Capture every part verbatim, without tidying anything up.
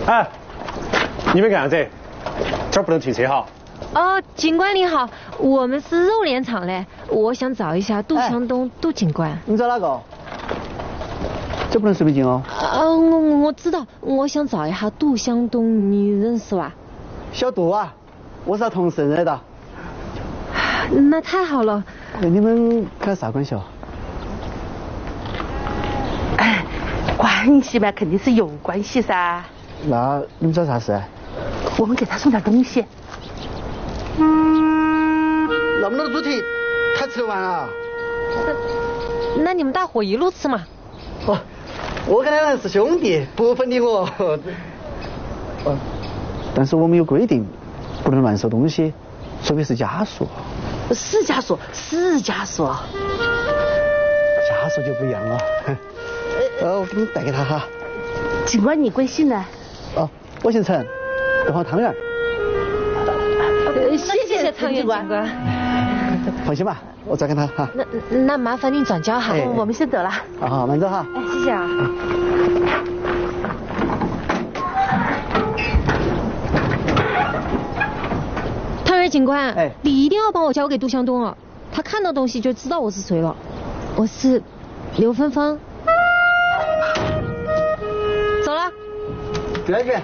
哎，你们干啥子？这儿不能停车哈。 哦，警官你好，我们是肉联厂嘞，我想找一下杜强东、杜警官。 你找哪个？这不能随便进哦。 嗯、呃，我我知道，我想找一下杜湘东，你认识吧？ 小杜啊，我是他同事认的。 那太好了。 你们跟他啥关系哦？ 哎，关系嘛，肯定是有关系噻。 那你们找啥事？ 我们给他送点东西。 那么多猪蹄，他吃得完啊？ 那那你们大伙一路吃嘛。 哦，我跟他是兄弟，不分你我。哦，但是我们有规定，不能乱收东西，除非是家属。 是家属，是家属。 家属就不一样了。呃，我给你带给他哈。 警官，你贵姓呢？ 哦，我姓陈，我号汤圆。 呃，谢谢汤圆警官。 放心吧，我转给他哈。 那那麻烦您转交哈， 哎我们先走了。 好好，慢走哈。 哎，谢谢啊。汤圆警官， 哎， 你一定要帮我交给杜湘东哦，他看到东西就知道我是谁了。我是刘芬芳。走了。 再见。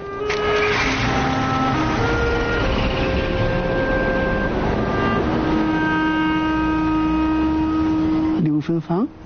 刘芬芳。